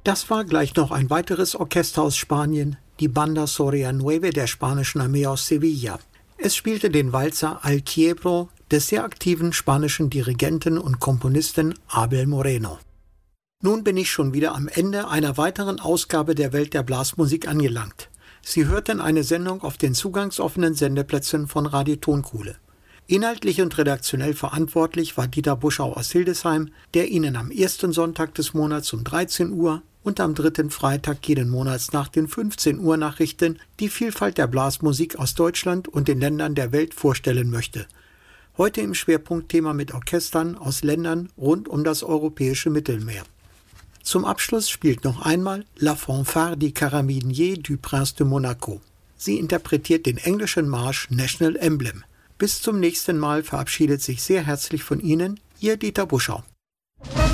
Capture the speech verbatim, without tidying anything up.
Das war gleich noch ein weiteres Orchester aus Spanien, die Banda Soria Nueve der spanischen Armee aus Sevilla. Es spielte den Walzer Al Quiebro des sehr aktiven spanischen Dirigenten und Komponisten Abel Moreno. Nun bin ich schon wieder am Ende einer weiteren Ausgabe der Welt der Blasmusik angelangt. Sie hörten eine Sendung auf den zugangsoffenen Sendeplätzen von Radio Tonkuhle. Inhaltlich und redaktionell verantwortlich war Dieter Buschau aus Hildesheim, der Ihnen am ersten Sonntag des Monats um dreizehn Uhr und am dritten Freitag jeden Monats nach den fünfzehn Uhr Nachrichten die Vielfalt der Blasmusik aus Deutschland und den Ländern der Welt vorstellen möchte. Heute im Schwerpunktthema mit Orchestern aus Ländern rund um das europäische Mittelmeer. Zum Abschluss spielt noch einmal La Fanfare des Carabiniers du Prince de Monaco. Sie interpretiert den englischen Marsch National Emblem. Bis zum nächsten Mal verabschiedet sich sehr herzlich von Ihnen, Ihr Dieter Buschau.